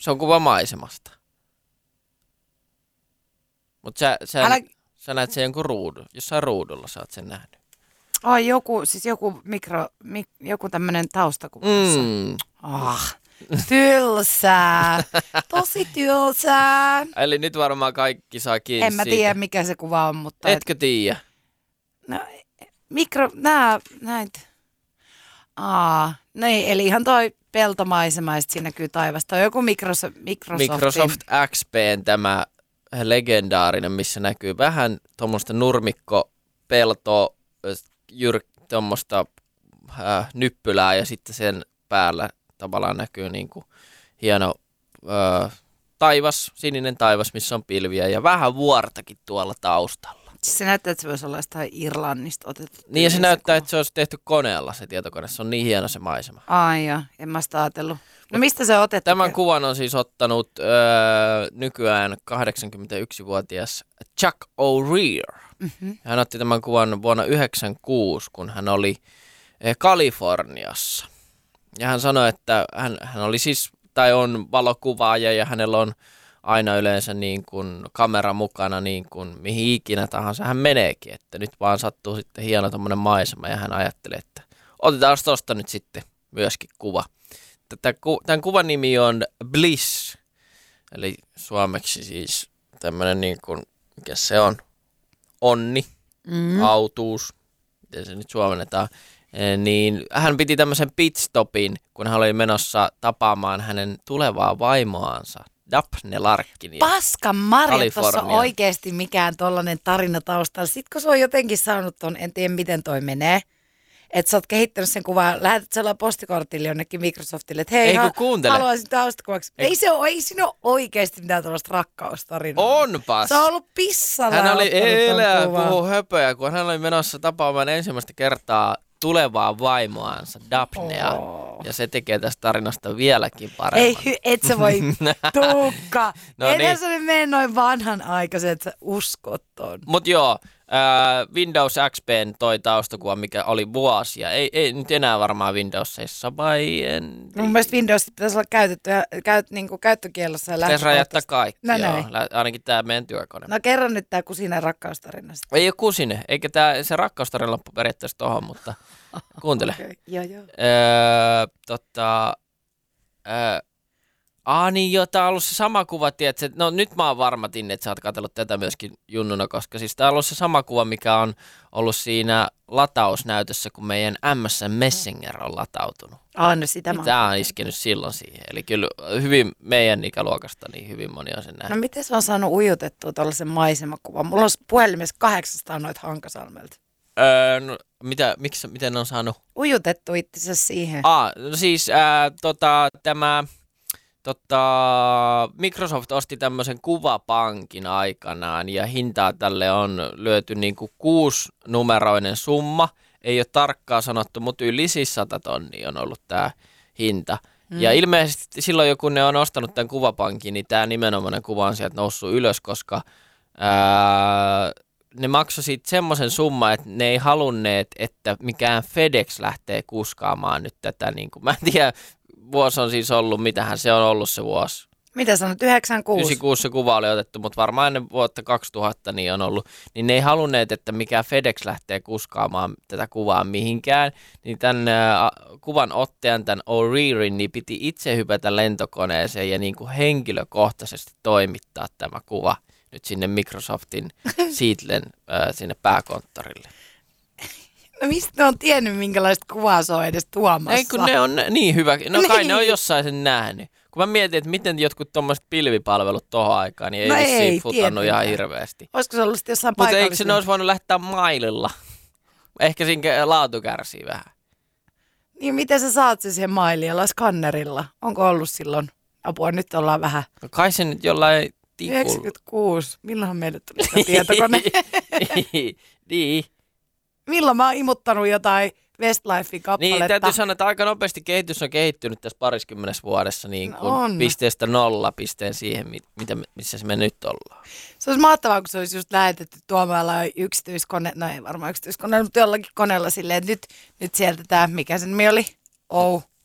Se on kuva maisemasta. Mutta sä näet sen jonkun ruudun. Jossain ruudulla sä oot sen nähnyt. Ai joku tämmönen taustakuva. Tylsää. Tosi tylsää. Eli nyt varmaan kaikki saa kiinni En mä tiedä mikä se kuva on, mutta... Etkö tiedä? No, näitä. Niin, eli ihan toi peltomaisema ja sit siinä näkyy taivasta. On joku Microsoft XP:n tämä legendaarinen, missä näkyy vähän tuommoista nurmikko-peltoa, tuommoista nyppylää ja sitten sen päällä tavallaan näkyy niin kuin hieno taivas, sininen taivas, missä on pilviä ja vähän vuortakin tuolla taustalla. Se näyttää, että se voisi olla jostain Irlannista otettu. Niin ja se näyttää, että se olisi tehty koneella se tietokone. Se on niin hieno se maisema. Ai joo, en mä sitä ajatellut. No mistä se on otettu? Tämän kuvan on siis ottanut nykyään 81-vuotias Chuck O'Rear. Mm-hmm. Hän otti tämän kuvan vuonna 1996, kun hän oli Kaliforniassa. Ja hän sanoi, että hän oli siis, tai on valokuvaaja ja hänellä on aina yleensä niin kuin kamera mukana niin kuin mihin ikinä tahansa hän meneekin. Että nyt vaan sattuu sitten hieno tommonen maisema ja hän ajattelee, että otetaan tosta nyt sitten myöskin kuva. Tämän kuvan nimi on Bliss, eli suomeksi siis tämmöinen niin kuin, mikä se on, onni, autuus, miten se nyt suomennetaan. Niin hän piti tämmöisen pitstopin, kun hän oli menossa tapaamaan hänen tulevaa vaimoansa, Daphne Larkinia. Paskan Marja, tuossa on oikeasti mikään tollainen tarina taustalla. Sitten kun se on jotenkin saanut ton, en tiedä miten toi menee, että sä oot kehittänyt sen kuvan, lähetät sellainen postikortille jonnekin Microsoftille, että hei, haluaisin taustakuvaksi. Ei siinä ole oikeasti mitään tuollaista rakkaustarinaa. Onpas! Se on ollut pissalla. Hän oli puhuu höpöjä, kun hän oli menossa tapaamaan ensimmäistä kertaa tulevaa vaimoansa, Daphnea. Ja se tekee tästä tarinasta vieläkin paremman. Ei, et sä voi Tuukka. No Enhän niin. se nyt mene noin vanhanaikaisen, että sä uskot ton. Mut joo, Windows XP:n toi taustakuva, mikä oli vuosia. Ei nyt enää varmaan Windowsissa, vai en... Mun mielestä Windows pitäisi olla käyttökiellossa ja pitäisi rajoittaa kaikki, no, joo. Ainakin tää meidän työkone. No kerro nyt tää Kusinen rakkaustarinasta. Ei ole Kusinen, eikä se rakkaustarina loppu periaatteessa tohon, mutta kuuntele. Okay. Joo. Niin joo, tää on ollut se sama kuva, tiedätkö? No nyt mä oon varma, Tinni, että sä oot katsellut tätä myöskin junnuna, koska siis tää on ollut se sama kuva, mikä on ollut siinä latausnäytössä, kun meidän MSN Messenger on latautunut. No sitä mä tää on iskenyt silloin siihen. Eli kyllä hyvin meidän ikäluokasta, niin hyvin moni on sen nähnyt. No miten se on saanut ujutettua tuollaisen maisemakuvan? Mulla on puhelimessa 800 noita Hankasalmelta. No, miten ne on saanut? Ujutettu itsensä siihen. No siis Microsoft osti tämmöisen kuvapankin aikanaan ja hintaa tälle on lyöty niin kuin 6-numeroinen summa. Ei ole tarkkaan sanottu, mutta yli siis 100 tonnia on ollut tämä hinta. Ja ilmeisesti silloin, kun ne on ostanut tämän kuvapankin, niin tämä nimenomainen kuva on sieltä noussut ylös, koska ne maksoi siitä semmoisen summan, että ne ei halunneet, että mikään FedEx lähtee kuskaamaan nyt tätä. Niin kuin, mä en tiedä, vuosi on siis ollut, mitähän se on ollut se vuosi. Mitä sanot, 96? 96 se kuva oli otettu, mutta varmaan ennen vuotta 2000 niin on ollut. Niin ne ei halunneet, että mikään FedEx lähtee kuskaamaan tätä kuvaa mihinkään. Niin tämän kuvan ottajan, tämän O'Rearin, niin piti itse hypätä lentokoneeseen ja niin kuin henkilökohtaisesti toimittaa tämä kuva nyt sinne Microsoftin Seattlen sinne pääkonttorille. No mistä ne on tiennyt, minkälaista kuvaa se on edes tuomassa? Ei kun ne on niin hyvä. No kai ne on jossain sen nähnyt. Kun mä mietin, että miten jotkut tommoset pilvipalvelut tohon aikaan, niin ei vissiin futannut ihan hirveästi. Olisiko se ollut sitten jossain paikallisella? Mutta eikö se olisi voinut lähteä maililla? Ehkä siinä laatu kärsii vähän. Niin miten sä saat sen siihen maililla, skannerilla? Onko ollut silloin? Apua, nyt ollaan vähän. No kai se nyt jollain tikulla. 96. Milloinhan meille tuli sitä tietokone? Niin. Milloin mä oon imuttanut jotain Westlifein kappaletta? Niin, täytyy sanoa, että aika nopeasti kehitys on kehittynyt tässä 20 vuodessa niin kuin pisteestä 0 pisteen siihen, missä me nyt ollaan. Se olisi mahtavaa, kun se olisi just lähetetty tuomalla yksityiskone, no ei varmaan yksityiskoneella, mutta jollakin koneella silleen, että nyt sieltä tämä, mikä sen nimi oli?